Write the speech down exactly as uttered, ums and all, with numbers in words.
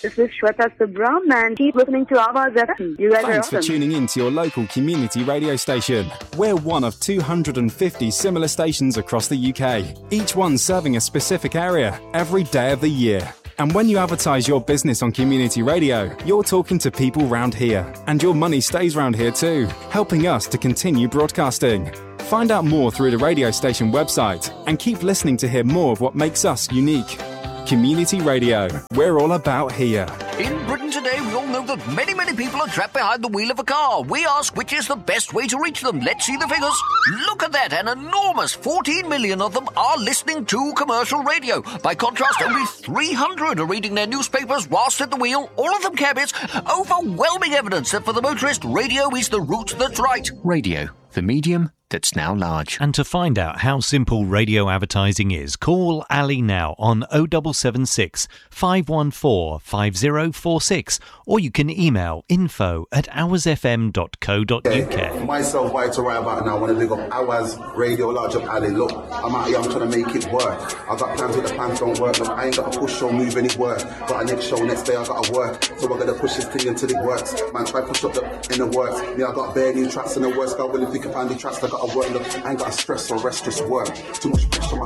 This is Shweta Subram and keep listening to Awaz F M. You guys Thanks are awesome. for tuning in to your local community radio station. We're one of two hundred fifty similar stations across the U K, each one serving a specific area every day of the year. And when you advertise your business on community radio, you're talking to people round here. And your money stays round here too, helping us to continue broadcasting. Find out more through the radio station website and keep listening to hear more of what makes us unique. Community Radio, we're all about here. In Britain today, we all know that many, many people are trapped behind the wheel of a car. We ask which is the best way to reach them. Let's see the figures. Look at that, an enormous fourteen million of them are listening to commercial radio. By contrast, only three hundred are reading their newspapers whilst at the wheel, all of them cabbies. Overwhelming evidence that for the motorist, radio is the route that's right. Radio, the medium that's now large. And to find out how simple radio advertising is, call Ali now on oh seven seven six, five one four, five oh four six, or you can email info at hours f m dot co dot u k. Yeah, myself, why to write about now, I want to big up Hours Radio, large up Ali. Look, I'm out here, I'm trying to make it work. I've got plans with the plans don't work. Look, I ain't got a push show, move any work. Got a next show, next day I got to work. So we're going to push this thing until it works. Man, try push up the, in the works. Yeah, I got bare new tracks in the works. God willing, think of handy tracks that got to work. Look, I ain't got to stress or rest, just work. Too much pressure.